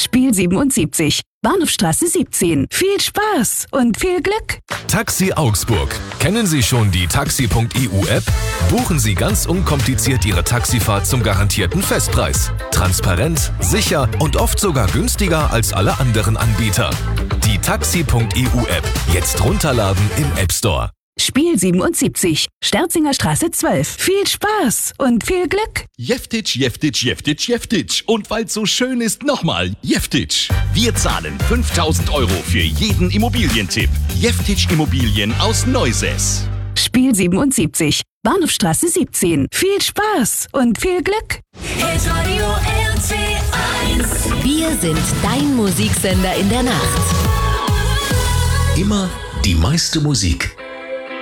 Spiel 77, Bahnhofstraße 17. Viel Spaß und viel Glück. Taxi Augsburg. Kennen Sie schon die Taxi.eu-App? Buchen Sie ganz unkompliziert Ihre Taxifahrt zum garantierten Festpreis. Transparent, sicher und oft sogar günstiger als alle anderen Anbieter. Die Taxi.eu-App. Jetzt runterladen im App Store. Spiel 77, Sterzinger Straße 12. Viel Spaß und viel Glück. Jeftitsch, Jeftitsch, Jeftitsch, Jeftitsch. Und weil's so schön ist, nochmal Jeftitsch. Wir zahlen 5.000 € für jeden Immobilientipp. Jeftitsch Immobilien aus Neusäß. Spiel 77, Bahnhofstraße 17. Viel Spaß und viel Glück. Hitradio RT1. Wir sind dein Musiksender in der Nacht. Immer die meiste Musik.